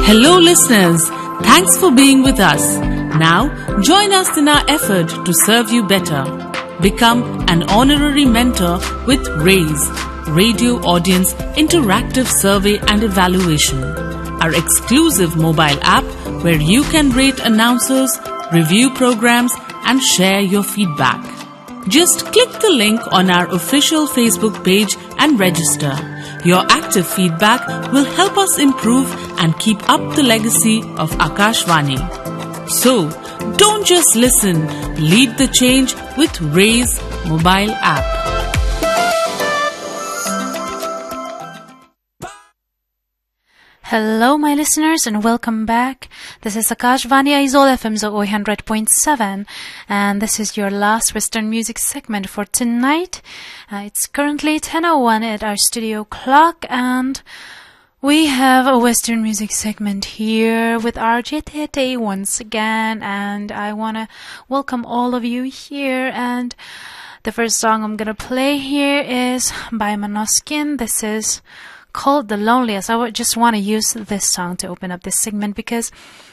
Hello listeners, thanks for being with us. Now, join us in our effort to serve you better. Become an honorary mentor with RAISE, Radio Audience Interactive Survey and Evaluation, our exclusive mobile app where you can rate announcers, review programs and share your feedback. Just click the link on our official Facebook page and register. Your active feedback will help us improve and keep up the legacy of Akashvani. So, don't just listen, lead the change with RAISE mobile app. Hello, my listeners, and welcome back. This is Akashvani Aizawl FM 100.7, and this is your last Western music segment for tonight. It's currently 10:01 at our studio clock, and we have a Western music segment here with RJ Tete once again, and I want to welcome all of you here. And the first song I'm going to play here is by Måneskin. This is called The Loneliest. I would just want to use this song to open up this segment because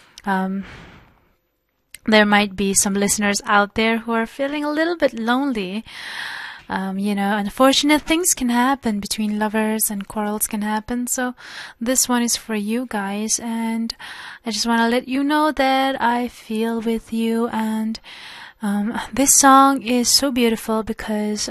there might be some listeners out there who are feeling a little bit lonely. Unfortunate things can happen between lovers and quarrels can happen. So this one is for you guys, and I just want to let you know that I feel with you. And this song is so beautiful because